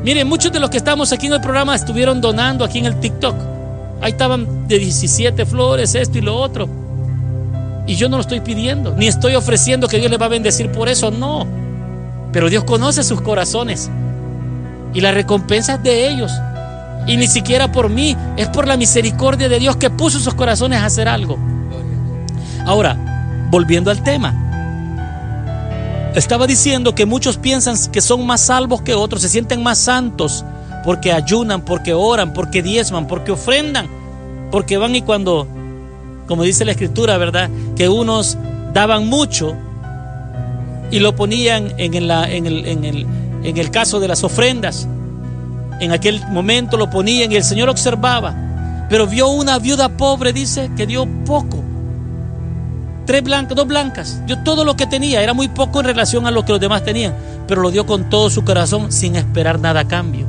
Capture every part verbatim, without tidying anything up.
Miren, muchos de los que estamos aquí en el programa estuvieron donando aquí en el TikTok. Ahí estaban de diecisiete flores, esto y lo otro. Y yo no lo estoy pidiendo, ni estoy ofreciendo que Dios les va a bendecir por eso, no. Pero Dios conoce sus corazones y la recompensa es de ellos. Y ni siquiera por mí, es por la misericordia de Dios que puso sus corazones a hacer algo. Ahora, volviendo al tema, estaba diciendo que muchos piensan que son más salvos que otros, se sienten más santos porque ayunan, porque oran, porque diezman, porque ofrendan, porque van y cuando, como dice la escritura, ¿verdad? Que unos daban mucho y lo ponían en, la, en, el, en, el, en el caso de las ofrendas. En aquel momento lo ponían y el Señor observaba, pero vio una viuda pobre, dice, que dio poco. Tres blancas, dos blancas, dio todo lo que tenía, era muy poco en relación a lo que los demás tenían, pero lo dio con todo su corazón sin esperar nada a cambio.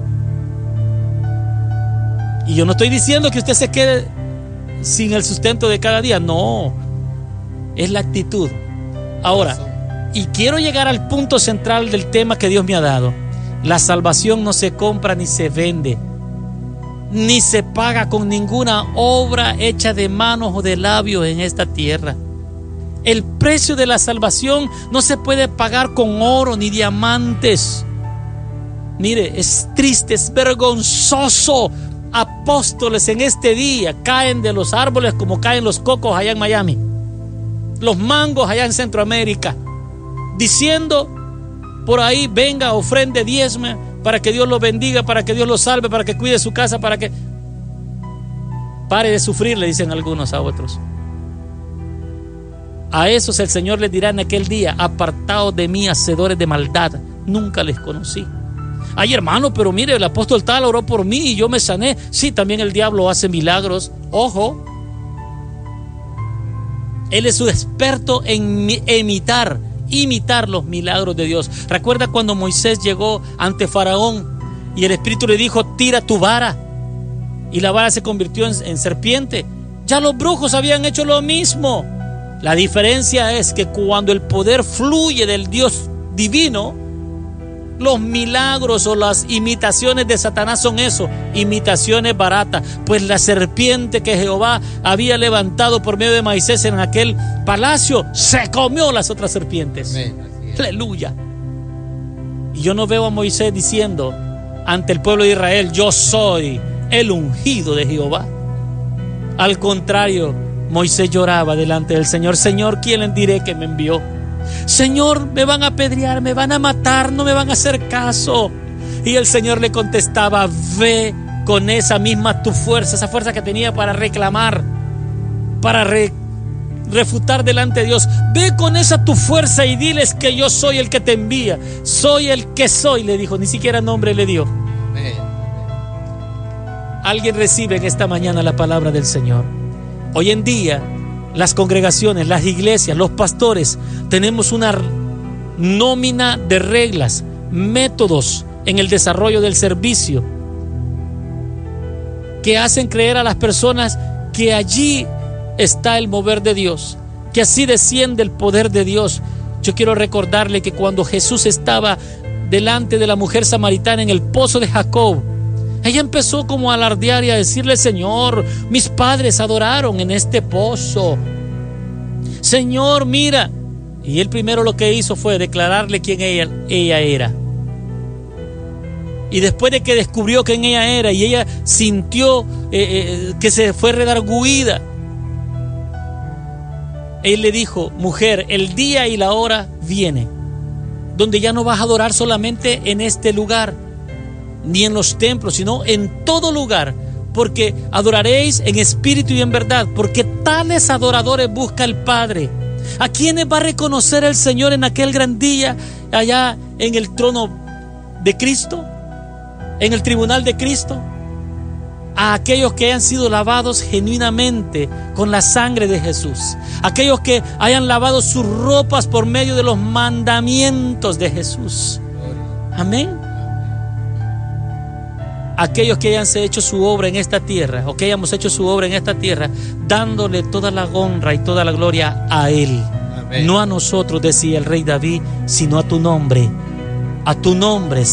Y yo no estoy diciendo que usted se quede sin el sustento de cada día, no, es la actitud. Ahora, y quiero llegar al punto central del tema que Dios me ha dado. La salvación no se compra ni se vende, ni se paga con ninguna obra hecha de manos o de labios en esta tierra. El precio de la salvación no se puede pagar con oro ni diamantes. Mire, es triste, es vergonzoso. Apóstoles en este día caen de los árboles como caen los cocos allá en Miami, los mangos allá en Centroamérica, diciendo por ahí: venga, ofrende, diezme, para que Dios lo bendiga, para que Dios lo salve, para que cuide su casa, para que pare de sufrir, le dicen algunos a otros. A esos el Señor les dirá en aquel día: apartados de mí, hacedores de maldad, nunca les conocí. Ay, hermano, pero mire, el apóstol tal oró por mí y yo me sané. Sí, también el diablo hace milagros, ojo. Él es un experto en imitar imitar los milagros de Dios. Recuerda cuando Moisés llegó ante Faraón y el Espíritu le dijo: tira tu vara, y la vara se convirtió en, en serpiente. Ya los brujos habían hecho lo mismo. La diferencia es que cuando el poder fluye del Dios divino, los milagros o las imitaciones de Satanás son eso, imitaciones baratas. Pues la serpiente que Jehová había levantado por medio de Moisés en aquel palacio se comió las otras serpientes. Aleluya. Y yo no veo a Moisés diciendo ante el pueblo de Israel: yo soy el ungido de Jehová. Al contrario, Moisés lloraba delante del Señor: Señor, ¿quién les diré que me envió? Señor, me van a apedrear, me van a matar, no me van a hacer caso. Y el Señor le contestaba: ve con esa misma tu fuerza, esa fuerza que tenía para reclamar, para re, refutar delante de Dios. Ve con esa tu fuerza y diles que yo soy el que te envía. Soy el que soy, le dijo, ni siquiera nombre le dio. Alguien recibe en esta mañana la palabra del Señor. Hoy en día, las congregaciones, las iglesias, los pastores, tenemos una nómina de reglas, métodos en el desarrollo del servicio que hacen creer a las personas que allí está el mover de Dios, que así desciende el poder de Dios. Yo quiero recordarle que cuando Jesús estaba delante de la mujer samaritana en el pozo de Jacob, ella empezó como a alardear y a decirle: Señor, mis padres adoraron en este pozo. Señor, mira. Y él primero lo que hizo fue declararle quién ella, ella era. Y después de que descubrió quién ella era y ella sintió eh, eh, que se fue redarguida, él le dijo: mujer, el día y la hora viene donde ya no vas a adorar solamente en este lugar, ni en los templos, sino en todo lugar, porque adoraréis en espíritu y en verdad, porque tales adoradores busca el Padre. ¿A quiénes va a reconocer el Señor en aquel gran día allá en el trono de Cristo, en el tribunal de Cristo? A aquellos que hayan sido lavados genuinamente con la sangre de Jesús, aquellos que hayan lavado sus ropas por medio de los mandamientos de Jesús. Amén. Aquellos que hayan hecho su obra en esta tierra, o que hayamos hecho su obra en esta tierra, dándole toda la honra y toda la gloria a Él. Amén. No a nosotros, decía el rey David, sino a tu nombre, a tu nombre.